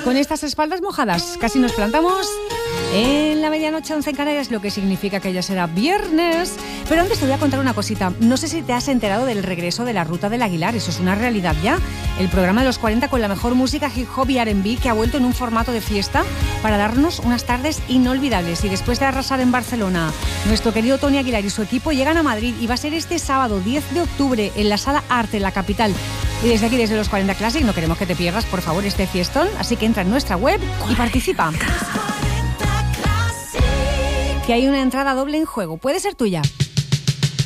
Con estas espaldas mojadas, casi nos plantamos en la medianoche 11 en Canarias, lo que significa que ya será viernes. Pero antes te voy a contar una cosita. No sé si te has enterado del regreso de la Ruta del Aguilar. Eso es una realidad ya. El programa de los 40 con la mejor música hip hop y R&B, que ha vuelto en un formato de fiesta para darnos unas tardes inolvidables. Y después de arrasar en Barcelona, nuestro querido Tony Aguilar y su equipo llegan a Madrid y va a ser este sábado 10 de octubre en la Sala Arte, en la capital. Y desde aquí, desde los 40 Classic, no queremos que te pierdas, por favor, este fiestón. Así que entra en nuestra web y participa. Que hay una entrada doble en juego. Puede ser tuya.